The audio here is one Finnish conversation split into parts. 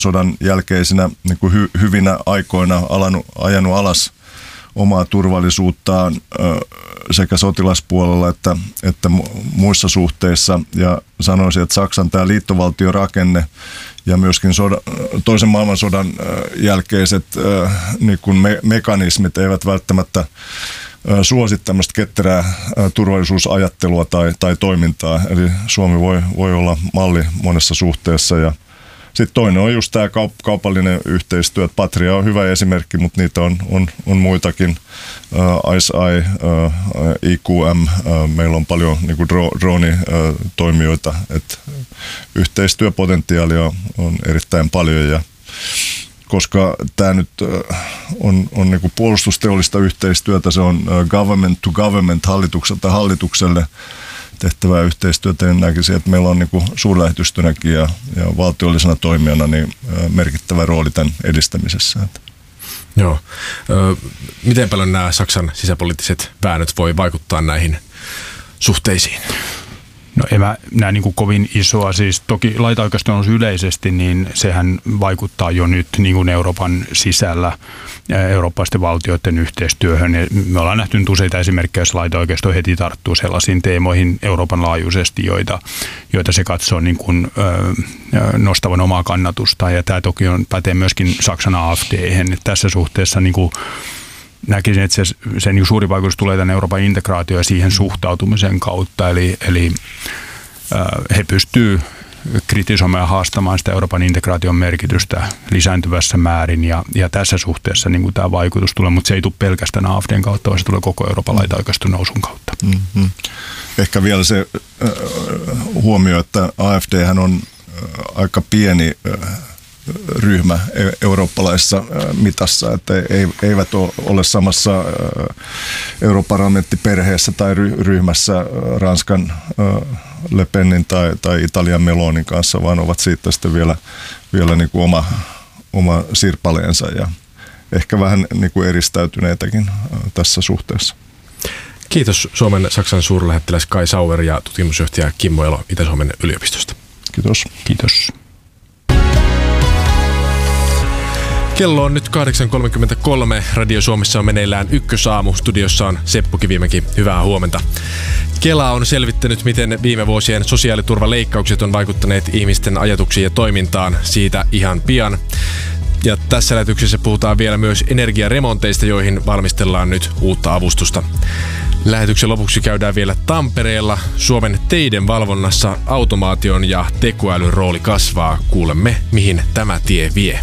sodan jälkeisinä niin kuin hyvinä aikoina ajanut alas omaa turvallisuuttaan sekä sotilaspuolella että muissa suhteissa. Ja sanoisin, että Saksan tämä liittovaltiorakenne ja myöskin toisen maailmansodan jälkeiset niin kuin mekanismit eivät välttämättä suosi tämmöistä ketterää turvallisuusajattelua tai toimintaa. Eli Suomi voi olla malli monessa suhteessa. Ja sitten toinen on just tämä kaupallinen yhteistyö. Patria on hyvä esimerkki, mutta niitä on muitakin. ICEYE, IQM, meillä on paljon niin kuin drone-toimijoita. Yhteistyöpotentiaalia on erittäin paljon ja koska tämä nyt on niin kuin puolustusteollista yhteistyötä, se on government to government, hallitukselta hallitukselle tehtävää yhteistyötä, niin näkisin, että meillä on niin kuin suurlähetystönäkin ja valtiollisena toimijana niin merkittävä rooli tämän edistämisessä. Joo. Miten paljon nämä Saksan sisäpoliittiset väännöt voi vaikuttaa näihin suhteisiin? No en mä näe niin kuin kovin isoa. Siis toki laitaoikeiston yleisesti, niin sehän vaikuttaa jo nyt niin kuin Euroopan sisällä eurooppalaisten valtioiden yhteistyöhön. Ja me ollaan nähty nyt useita esimerkkejä, jos laitaoikeisto heti tarttuu sellaisiin teemoihin Euroopan laajuisesti, joita se katsoo niin kuin, nostavan omaa kannatustaan. Ja tämä toki pätee myöskin Saksan AfD:hen. Tässä suhteessa niin kuin näkisin, että se niin suuri vaikutus tulee tänne Euroopan integraatio ja siihen suhtautumisen kautta. Eli he pystyvät kritisoimaan ja haastamaan sitä Euroopan integraation merkitystä lisääntyvässä määrin. Ja tässä suhteessa niin kuin tämä vaikutus tulee, mutta se ei tule pelkästään AfD:n kautta, vaan se tulee koko Euroopan laitaoikeiston nousun kautta. Mm-hmm. Ehkä vielä se huomio, että AfD:hän on aika pieni ryhmä eurooppalaisessa mitassa, että eivät ole samassa europarlamenttiperheessä tai ryhmässä Ranskan Le Penin tai Italian Melonin kanssa, vaan ovat siitä sitten vielä niin kuin oma sirpaleensa ja ehkä vähän niin kuin eristäytyneitäkin tässä suhteessa. Kiitos Suomen Saksan suurlähettiläs Kai Sauer ja tutkimusjohtaja Kimmo Elo Itä-Suomen yliopistosta. Kiitos. Kiitos. Kello on nyt 8.33. Radio Suomessa on meneillään Ykkösaamu. Studiossa on Seppo Kivimäki. Hyvää huomenta. Kela on selvittänyt, miten viime vuosien sosiaaliturvaleikkaukset on vaikuttaneet ihmisten ajatuksiin ja toimintaan. Siitä ihan pian. Ja tässä lähetyksessä puhutaan vielä myös energiaremonteista, joihin valmistellaan nyt uutta avustusta. Lähetyksen lopuksi käydään vielä Tampereella. Suomen teiden valvonnassa automaation ja tekoälyn rooli kasvaa. Kuulemme, mihin tämä tie vie.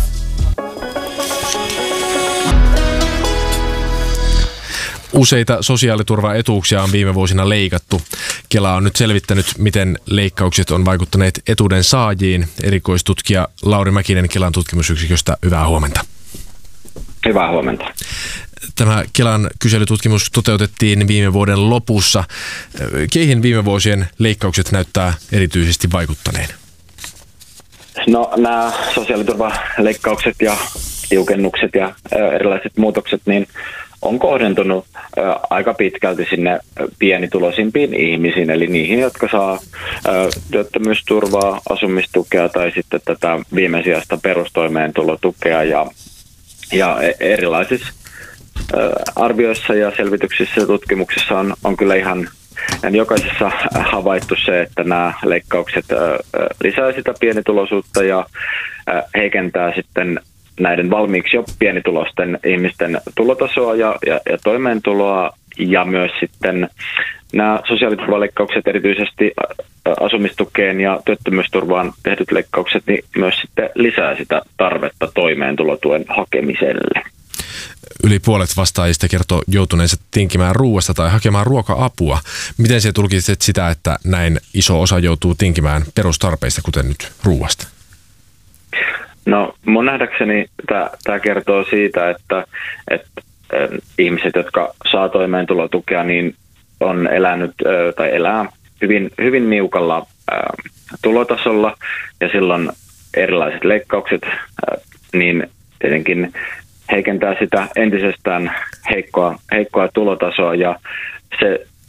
Useita sosiaaliturvaetuuksia on viime vuosina leikattu. Kela on nyt selvittänyt, miten leikkaukset on vaikuttaneet etuuden saajiin. Erikoistutkija Lauri Mäkinen Kelan tutkimusyksiköstä, hyvää huomenta. Hyvää huomenta. Tämä Kelan kyselytutkimus toteutettiin viime vuoden lopussa. Keihin viime vuosien leikkaukset näyttää erityisesti vaikuttaneen? No nämä sosiaaliturvaleikkaukset ja tiukennukset ja erilaiset muutokset niin on kohdentunut aika pitkälti sinne pienituloisimpiin ihmisiin, eli niihin, jotka saa työttömyysturvaa, asumistukea tai sitten tätä viimesijaista perustoimeentulotukea ja erilaisissa arvioissa ja selvityksissä ja tutkimuksissa on kyllä ihan jokaisessa havaittu se, että nämä leikkaukset lisää sitä pienituloisuutta ja heikentää sitten näiden valmiiksi jo pienituloisten ihmisten tulotasoa ja toimeentuloa, ja myös sitten nämä sosiaaliturvaleikkaukset, erityisesti asumistukeen ja työttömyysturvaan tehdyt leikkaukset, niin myös sitten lisää sitä tarvetta toimeentulotuen hakemiselle. Yli puolet vastaajista kertoo joutuneensa tinkimään ruuasta tai hakemaan ruoka-apua. Miten se tulkitset sitä, että näin iso osa joutuu tinkimään perustarpeista, kuten nyt ruuasta? No mun nähdäkseni tämä kertoo siitä, että ihmiset, jotka saa toimeentulotukea, niin on elänyt tai elää hyvin, hyvin niukalla tulotasolla, ja silloin erilaiset leikkaukset niin tietenkin heikentää sitä entisestään heikkoa tulotasoa, ja se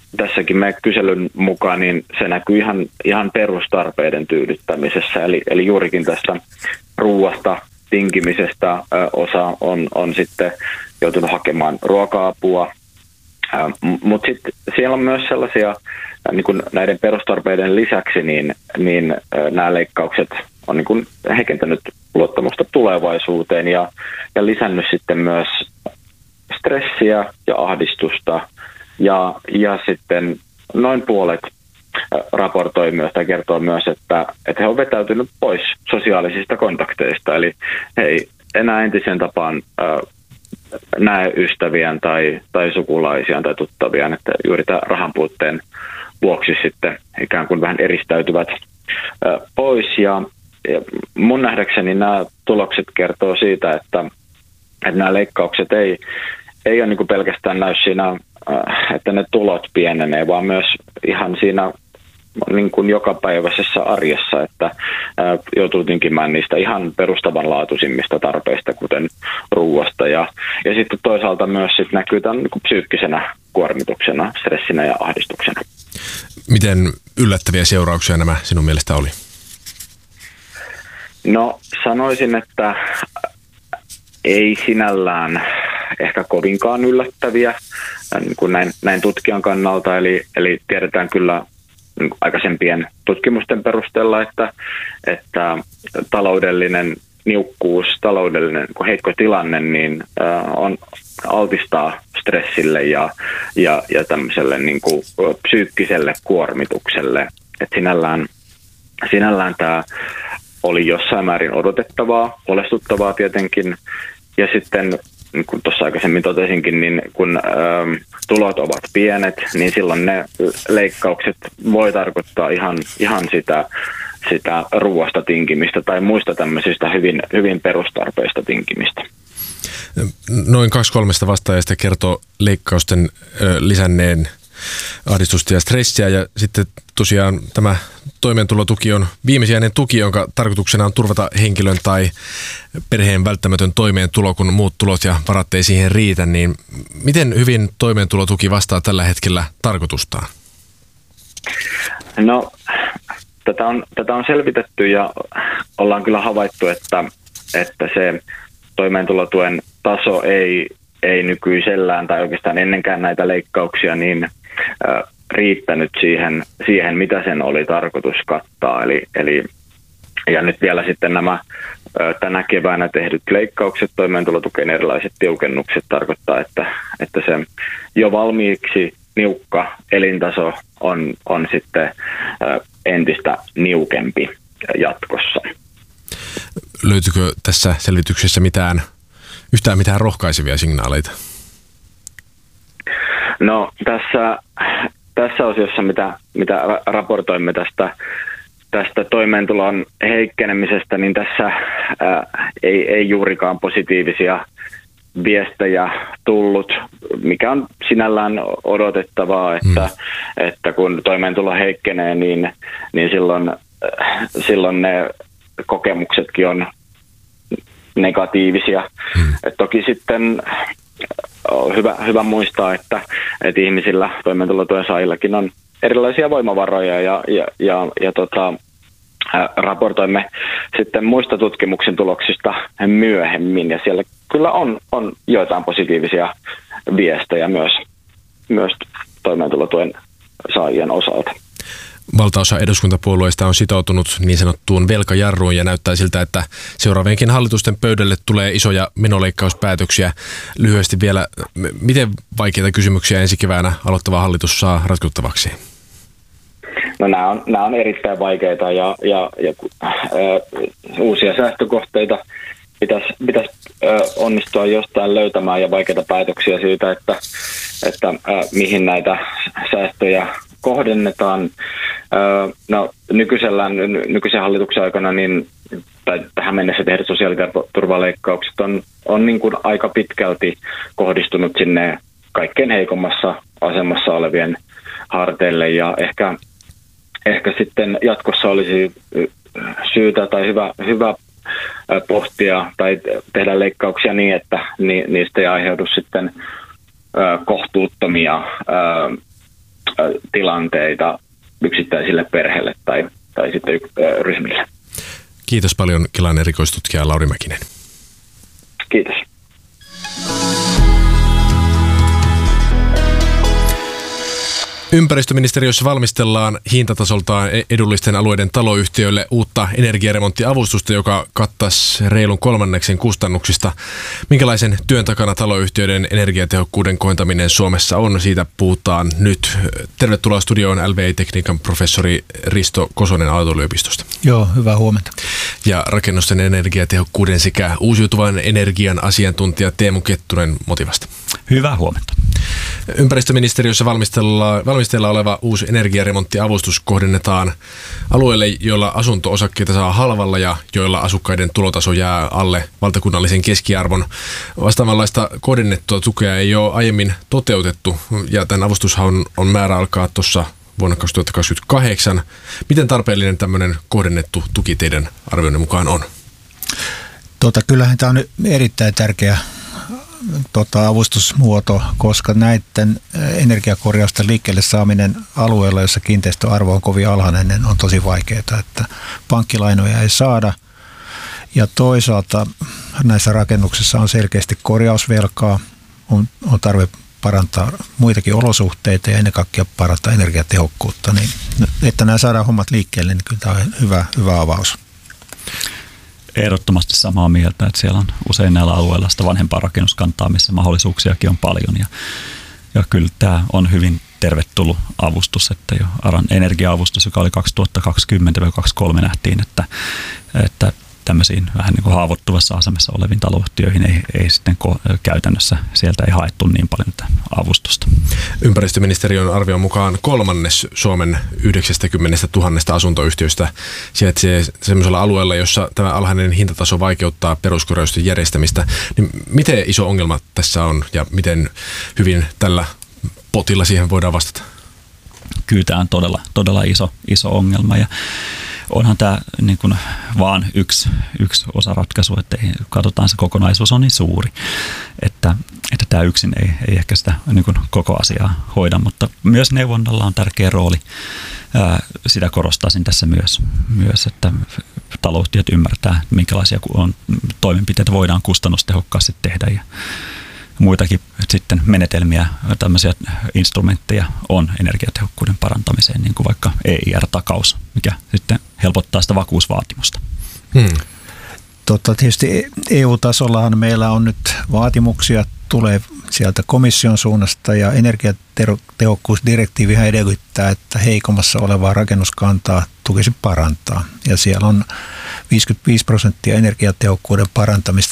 tässäkin meidän kyselyn mukaan, niin se näkyy ihan perustarpeiden tyydyttämisessä. Eli juurikin tästä ruuasta tinkimisestä osa on sitten joutunut hakemaan ruoka-apua. Mutta sitten siellä on myös sellaisia, niin kuin näiden perustarpeiden lisäksi, niin nämä leikkaukset on niin kuin heikentänyt luottamusta tulevaisuuteen ja lisännyt sitten myös stressiä ja ahdistusta. Ja sitten noin puolet raportoi myös tai kertoo myös, että he ovat vetäytyneet pois sosiaalisista kontakteista. Eli he ei enää entisen tapaan näe ystäviään tai sukulaisiaan tai tuttaviaan, että juuri tämän rahan puutteen vuoksi sitten ikään kuin vähän eristäytyvät pois. Ja mun nähdäkseni nämä tulokset kertoo siitä, että nämä leikkaukset ei ole niin kuin pelkästään näy siinä, että ne tulot pienenee, vaan myös ihan siinä niin kuin jokapäiväisessä arjessa, että joutuu tinkimään niistä ihan perustavanlaatuisimmista tarpeista, kuten ruuasta. Ja sitten toisaalta myös sit näkyy tämän niin kuin psyykkisenä kuormituksena, stressinä ja ahdistuksena. Miten yllättäviä seurauksia nämä sinun mielestä oli? No sanoisin, että ei sinällään ehkä kovinkaan yllättäviä niin kuin näin tutkijan kannalta, eli tiedetään kyllä aikaisempien tutkimusten perusteella, että taloudellinen niukkuus, taloudellinen heikko tilanne niin on altistaa stressille ja tämmöiselle niin kuin psyykkiselle kuormitukselle. Et sinällään tämä oli jossain määrin odotettavaa, huolestuttavaa tietenkin. Ja sitten, niin kuin tuossa aikaisemmin totesinkin, niin kun tulot ovat pienet, niin silloin ne leikkaukset voi tarkoittaa ihan sitä ruoasta tinkimistä tai muista tämmöisistä hyvin perustarpeista tinkimistä. Noin 2/3 vastaajista kertoo leikkausten lisänneen ahdistusta ja stressiä, ja sitten tosiaan tämä toimeentulotuki on viimesijainen tuki, jonka tarkoituksena on turvata henkilön tai perheen välttämätön toimeentulo, kun muut tulot ja varat ei siihen riitä, niin miten hyvin toimeentulotuki vastaa tällä hetkellä tarkoitustaan? No, tätä on selvitetty ja ollaan kyllä havaittu, että se toimeentulotuen taso ei nykyisellään tai oikeastaan ennenkään näitä leikkauksia niin riittänyt siihen, mitä sen oli tarkoitus kattaa. Eli ja nyt vielä sitten nämä tänä keväänä tehdyt leikkaukset, toimeentulotukeen erilaiset tiukennukset tarkoittaa, että se jo valmiiksi niukka elintaso on sitten entistä niukempi jatkossa. Löytyykö tässä selvityksessä yhtään mitään rohkaisevia signaaleita? No tässä osiossa, mitä raportoimme tästä toimeentulon heikkenemisestä, niin tässä ei juurikaan positiivisia viestejä tullut, mikä on sinällään odotettavaa, että kun toimeentulo heikkenee, niin silloin ne kokemuksetkin on negatiivisia. Et toki sitten on hyvä muistaa, että ihmisillä, toimeentulotuen saajillakin on erilaisia voimavaroja ja raportoimme sitten muista tutkimuksen tuloksista myöhemmin, ja siellä kyllä on joitain positiivisia viestejä myös toimeentulotuen saajien osalta. Valtaosa eduskuntapuolueista on sitoutunut niin sanottuun velkajarruun ja näyttää siltä, että seuraavienkin hallitusten pöydälle tulee isoja menoleikkauspäätöksiä. Lyhyesti vielä, miten vaikeita kysymyksiä ensi keväänä aloittava hallitus saa ratkottavaksi? No nämä on erittäin vaikeita ja uusia säästökohteita pitäisi onnistua jostain löytämään ja vaikeita päätöksiä siitä, että mihin näitä säästöjä kohdennetaan. No, nykyisen hallituksen aikana tai tähän mennessä tehdyt sosiaaliturvaleikkaukset on niin kuin aika pitkälti kohdistunut sinne kaikkein heikommassa asemassa olevien harteille, ja ehkä sitten jatkossa olisi syytä tai hyvä pohtia tai tehdä leikkauksia niin, että niistä ei aiheudu sitten kohtuuttomia tilanteita yksittäisille perheille tai sitten ryhmille. Kiitos paljon Kelan erikoistutkija Lauri Mäkinen. Kiitos. Ympäristöministeriössä valmistellaan hintatasoltaan edullisten alueiden taloyhtiöille uutta energiaremonttiavustusta, joka kattaisi reilun 1/3 kustannuksista. Minkälaisen työn takana taloyhtiöiden energiatehokkuuden kohentaminen Suomessa on? Siitä puhutaan nyt. Tervetuloa studioon LVI-tekniikan professori Risto Kosonen Aalto-yliopistosta. Joo, hyvää huomenta. Ja rakennusten energiatehokkuuden sekä uusiutuvan energian asiantuntija Teemu Kettunen Motivasta. Hyvää huomenta. Ympäristöministeriössä valmisteilla oleva uusi energiaremonttiavustus kohdennetaan alueille, joilla asunto-osakkeita saa halvalla ja joilla asukkaiden tulotaso jää alle valtakunnallisen keskiarvon. Vastaavanlaista kohdennettua tukea ei ole aiemmin toteutettu ja tämän avustushaun on määrä alkaa tuossa vuonna 2028. Miten tarpeellinen tämmöinen kohdennettu tuki teidän arvionne mukaan on? Kyllähän tämä on erittäin tärkeä avustusmuoto, koska näiden energiakorjausten liikkeelle saaminen alueella, jossa kiinteistöarvo on kovin alhainen, on tosi vaikeaa, että pankkilainoja ei saada. Ja toisaalta näissä rakennuksissa on selkeästi korjausvelkaa, on tarve parantaa muitakin olosuhteita ja ennen kaikkea parantaa energiatehokkuutta. Niin, että nämä saadaan hommat liikkeelle, niin kyllä tämä on hyvä avaus. Ehdottomasti samaa mieltä, että siellä on usein näillä alueilla sitä vanhempaa rakennuskantaa, missä mahdollisuuksiakin on paljon. Ja kyllä tämä on hyvin tervetullut avustus, että jo ARAn energia-avustus, joka oli 2020-2023 nähtiin, että tämmöisiin vähän niin kuin haavoittuvassa asemassa oleviin taloyhtiöihin ei sitten käytännössä sieltä ei haettu niin paljon tätä avustusta. Ympäristöministeriön arvion mukaan 1/3 Suomen 90 000 asuntoyhtiöistä sijaitsee sellaisella alueella, jossa tämä alhainen hintataso vaikeuttaa peruskorjausten järjestämistä. Niin miten iso ongelma tässä on ja miten hyvin tällä potilla siihen voidaan vastata? Kyllä tämä on todella iso ongelma ja onhan tämä niin kuin vaan yksi osa ratkaisua, että katsotaan se kokonaisuus on niin suuri, että tämä yksin ei ehkä sitä niin kuin koko asiaa hoida, mutta myös neuvonnalla on tärkeä rooli. Sitä korostaisin tässä myös, että taloustyöt ymmärtää, minkälaisia toimenpiteitä voidaan kustannustehokkaasti tehdä ja muitakin sitten menetelmiä, tämmöisiä instrumentteja on energiatehokkuuden parantamiseen, niin kuin vaikka EIR-takaus, mikä sitten helpottaa sitä vakuusvaatimusta. Tietysti EU-tasollahan meillä on nyt vaatimuksia, tulee sieltä komission suunnasta ja energiatehokkuusdirektiivihän edellyttää, että heikommassa olevaa rakennuskantaa tukisi parantaa. Ja siellä on 55% energiatehokkuuden parantamista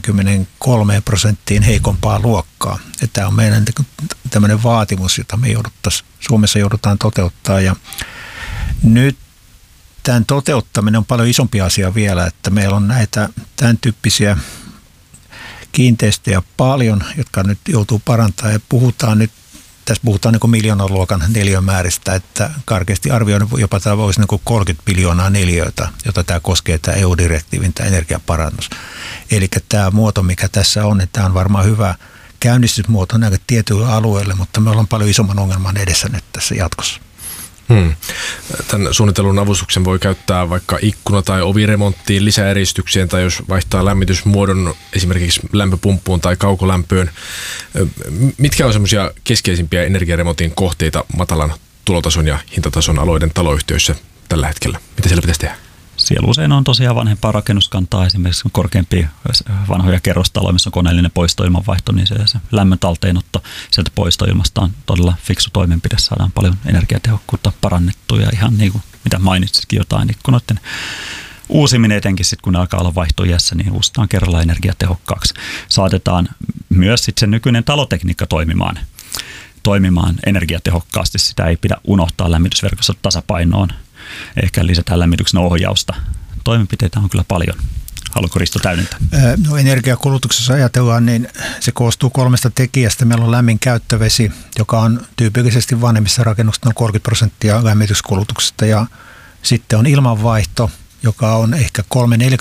43% heikompaa luokkaa. Ja tämä on meidän tämmöinen vaatimus, jota me Suomessa joudutaan toteuttaa. Ja nyt tämän toteuttaminen on paljon isompi asia vielä, että meillä on näitä tämän tyyppisiä kiinteistöjä paljon, jotka nyt joutuu parantamaan ja tässä puhutaan niin miljoonaluokan neliömääristä, että karkeasti arvioiden jopa tämä voisi niin 30 biljoonaa neliöitä, jota tämä koskee tämä EU-direktiivin tämä energiaparannus. Eli tämä muoto, mikä tässä on, että tämä on varmaan hyvä käynnistysmuoto näille tietyille alueille, mutta me ollaan paljon isomman ongelman edessä nyt tässä jatkossa. Tämän suunnitellun avustuksen voi käyttää vaikka ikkuna- tai oviremonttiin, lisäeristykseen tai jos vaihtaa lämmitysmuodon esimerkiksi lämpöpumppuun tai kaukolämpöön. Mitkä on semmoisia keskeisimpiä energiaremontin kohteita matalan tulotason ja hintatason alueiden taloyhtiöissä tällä hetkellä? Mitä siellä pitäisi tehdä? Siellä usein on tosiaan vanhempaa rakennuskantaa, esimerkiksi korkeampia vanhoja kerrostaloja, missä on koneellinen poistoilmanvaihto, niin se lämmön talteenotto sieltä poistoilmasta on todella fiksu toimenpide, saadaan paljon energiatehokkuutta parannettua ja ihan niin kuin mitä mainitsitkin jotain ikkunoiden uusiminen etenkin sitten kun alkaa olla vaihtoiässä, niin uusitaan kerralla energiatehokkaaksi. Saatetaan myös sitten se nykyinen talotekniikka toimimaan energiatehokkaasti, sitä ei pidä unohtaa lämmitysverkossa tasapainoon. Ehkä lisätään lämmityksen ohjausta. Toimenpiteitä on kyllä paljon. Haluatko Risto täydentää? No energiakulutuksessa ajatellaan, niin se koostuu 3 tekijästä. Meillä on lämmin käyttövesi, joka on tyypillisesti vanhemmissa rakennuksissa noin 30% lämmityskulutuksesta. Ja sitten on ilmanvaihto, joka on ehkä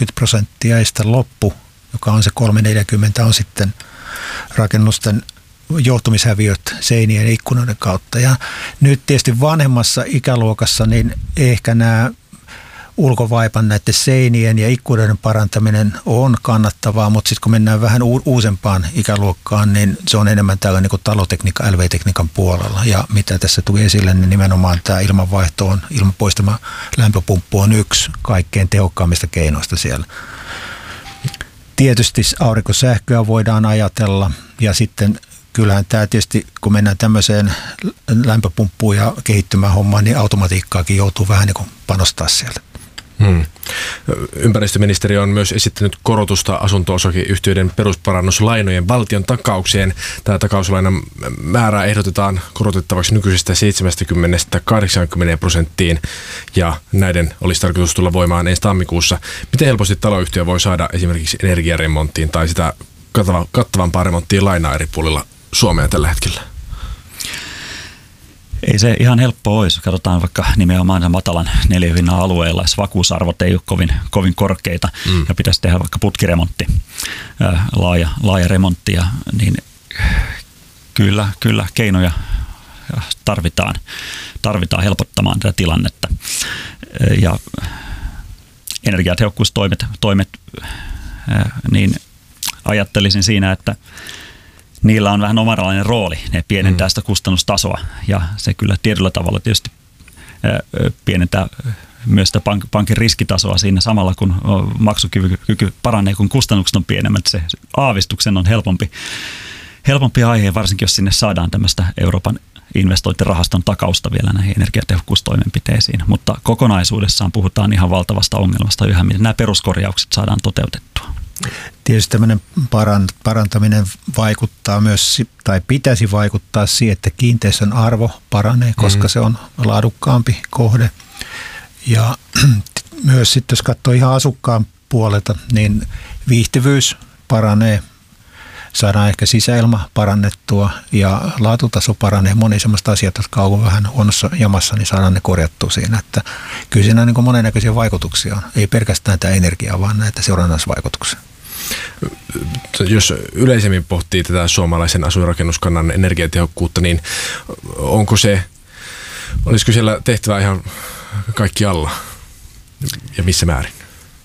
30-40% ja sitten loppu, joka on se 30-40, on sitten rakennusten johtumishäviöt seinien ja ikkunoiden kautta. Ja nyt tietysti vanhemmassa ikäluokassa niin ehkä nämä ulkovaipan näiden seinien ja ikkunoiden parantaminen on kannattavaa, mutta sitten kun mennään vähän uusempaan ikäluokkaan, niin se on enemmän tällainen niin kuin talotekniikka, LV-tekniikan puolella. Ja mitä tässä tuli esille, niin nimenomaan tämä ilmanvaihto on, ilmanpoistama lämpöpumppu on yksi kaikkein tehokkaimmista keinoista siellä. Tietysti aurinkosähköä voidaan ajatella ja sitten kyllähän tämä tietysti, kun mennään tämmöiseen lämpöpumppuun ja kehittymään hommaan, niin automatiikkaakin joutuu vähän niin kuin panostaa sieltä. Ympäristöministeriö on myös esittänyt korotusta asunto-osakeyhtiöiden perusparannuslainojen valtion takaukseen. Tämä takauslainan määrää ehdotetaan korotettavaksi nykyisestä 70–80% ja näiden olisi tarkoitus tulla voimaan ensi tammikuussa. Miten helposti taloyhtiö voi saada esimerkiksi energiaremonttiin tai sitä kattavampaa remonttiin lainaa eri puolilla Suomea tällä hetkellä? Ei se ihan helppoa olisi. Katsotaan vaikka nimenomaan matalan neliöhinnan alueilla, jos vakuusarvot ei ole kovin korkeita ja pitäisi tehdä vaikka putkiremontti, laaja remontti, niin kyllä keinoja tarvitaan helpottamaan tätä tilannetta. Ja energiatehokkuustoimet, niin ajattelisin siinä, että niillä on vähän omanlainen rooli. Ne pienentää sitä kustannustasoa ja se kyllä tietyllä tavalla tietysti pienentää myös sitä pankin riskitasoa siinä samalla, kun maksukyky paranee, kun kustannukset on pienemmät. Se aavistuksen on helpompi aihe, varsinkin jos sinne saadaan tämmöistä Euroopan investointirahaston takausta vielä näihin energiatehokkuustoimenpiteisiin. Mutta kokonaisuudessaan puhutaan ihan valtavasta ongelmasta yhä, miten nämä peruskorjaukset saadaan toteutettua. Tietysti tämmöinen parantaminen vaikuttaa myös, tai pitäisi vaikuttaa siihen, että kiinteistön arvo paranee, koska se on laadukkaampi kohde. Ja myös sitten, jos katsoo ihan asukkaan puolelta, niin viihtyvyys paranee, saadaan ehkä sisäilma parannettua ja laatutaso paranee. Moni sellaista asiat, jotka on vähän huonossa jamassa, niin saadaan ne korjattua siinä. Että kyllä siinä on niin kuin monennäköisiä vaikutuksia on. Ei pelkästään tämä energiaa, vaan näitä seurannaisvaikutuksia. Jos yleisemmin pohtii tätä suomalaisen asuinrakennuskannan energiatehokkuutta, niin olisiko siellä tehtävää ihan kaikki alla ja missä määrin?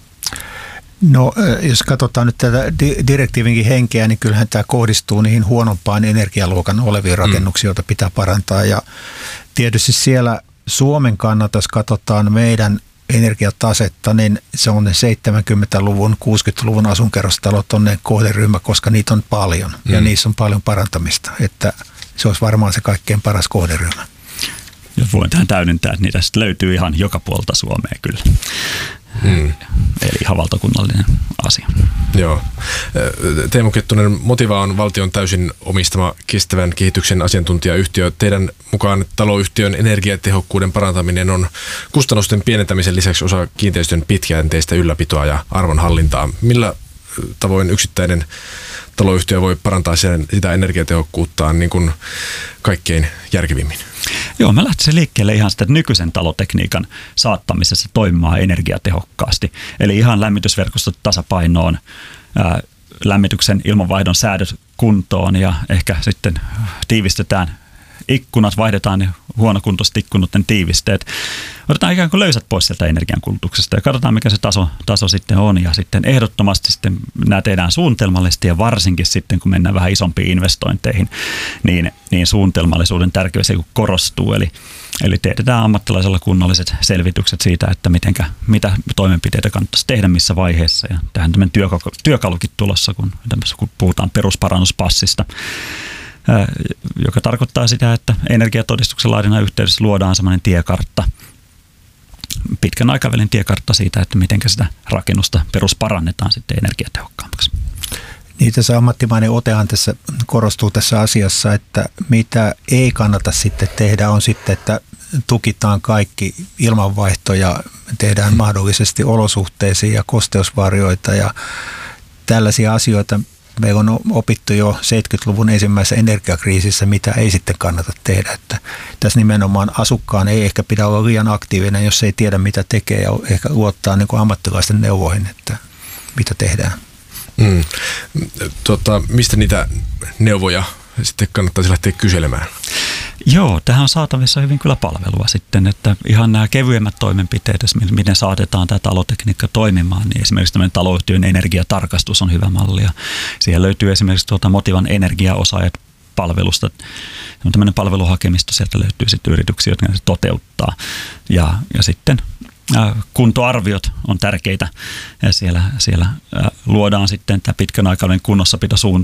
No, jos katsotaan nyt tätä direktiivinkin henkeä, niin kyllähän tämä kohdistuu niihin huonompaan energialuokan oleviin rakennuksiin, joita pitää parantaa. Ja tietysti siellä Suomen kannalta, jos katsotaan meidän energiatasetta, niin se on ne 70-luvun, 60-luvun asunkerrostalot on ne kohderyhmä, koska niitä on paljon ja niissä on paljon parantamista. Että se olisi varmaan se kaikkein paras kohderyhmä. Ja voin tähän täydentää, että niitä löytyy ihan joka puolta Suomea kyllä. Eli ihan valtakunnallinen asia. Joo. Teemu Kettunen, Motiva on valtion täysin omistama kestävän kehityksen asiantuntijayhtiö. Teidän mukaan taloyhtiön energiatehokkuuden parantaminen on kustannusten pienentämisen lisäksi osa kiinteistön pitkäjänteistä ylläpitoa ja arvonhallintaa. Millä tavoin yksittäinen taloyhtiö voi parantaa sitä energiatehokkuuttaan niin kuin kaikkein järkevimmin? Joo, mä lähtisin liikkeelle ihan sitä nykyisen talotekniikan saattamisessa toimimaan energiatehokkaasti. Eli ihan lämmitysverkostot tasapainoon, lämmityksen ilmanvaihdon säädöt kuntoon ja ehkä sitten tiivistetään ikkunat, vaihdetaan huonokuntoiset ikkunoiden tiivisteet. Otetaan ikään kuin löysät pois sieltä energiankulutuksesta ja katsotaan, mikä se taso sitten on. Ja sitten ehdottomasti sitten nämä tehdään suunnitelmallisesti ja varsinkin sitten, kun mennään vähän isompiin investointeihin, niin suunnitelmallisuuden tärkeys korostuu. Eli tehdään ammattilaisella kunnolliset selvitykset siitä, että mitä toimenpiteitä kannattaisi tehdä missä vaiheessa. Ja tähän tämmöinen työkalukin tulossa, kun puhutaan perusparannuspassista, joka tarkoittaa sitä, että energiatodistuksen laadinnan yhteydessä luodaan semmoinen tiekartta, pitkän aikavälin tiekartta siitä, että miten sitä rakennusta perusparannetaan sitten energiatehokkaammaksi. Niin, tässä ammattimainen otehan tässä korostuu tässä asiassa, että mitä ei kannata sitten tehdä on sitten, että tukitaan kaikki ilmanvaihto ja tehdään mahdollisesti olosuhteisiin ja kosteusvarjoita ja tällaisia asioita. Meillä on opittu jo 70-luvun ensimmäisessä energiakriisissä, mitä ei sitten kannata tehdä. Että tässä nimenomaan asukkaan ei ehkä pidä olla liian aktiivinen, jos ei tiedä mitä tekee ja ehkä luottaa niin kuin ammattilaisten neuvoihin, että mitä tehdään. Mistä niitä neuvoja sitten kannattaisi lähteä kyselemään? Joo, tähän on saatavissa hyvin kyllä palvelua sitten, että ihan nämä kevyemmät toimenpiteet, miten saatetaan tämä talotekniikka toimimaan, niin esimerkiksi tämmöinen taloyhtiön energiatarkastus on hyvä malli, ja siihen löytyy esimerkiksi Motivan energiaosaajat palvelusta. On tämmöinen palveluhakemisto, sieltä löytyy sitten yrityksiä, jotka se toteuttaa, ja sitten kuntoarviot on tärkeitä, ja siellä luodaan sitten tämä pitkän aikavälin kunnossapitosuunnitelma,